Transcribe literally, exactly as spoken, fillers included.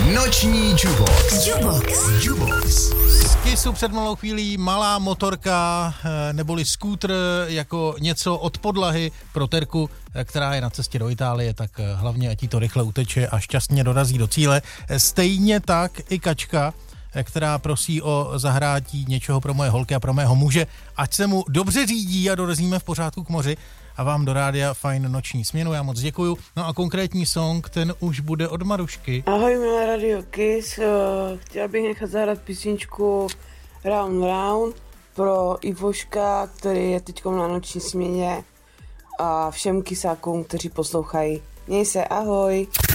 Noční Jubox. Jubox. Jubox. Z Kissu před malou chvílí malá motorka neboli skútr jako něco od podlahy pro Terku, která je na cestě do Itálie, tak hlavně ať jí to rychle uteče a šťastně dorazí do cíle. Stejně tak i Kačka, která prosí o zahrátí něčeho pro moje holky a pro mého muže, ať se mu dobře řídí a dorazíme v pořádku k moři a vám do rádia fajn noční směnu, já moc děkuju. No a konkrétní song, ten už bude od Marušky. Ahoj, milé Radio Kiss, chtěla bych nechat zahrát písničku Round Round pro Ivoška, který je teď na noční směně a všem kisákům, kteří poslouchají. Měj se, ahoj.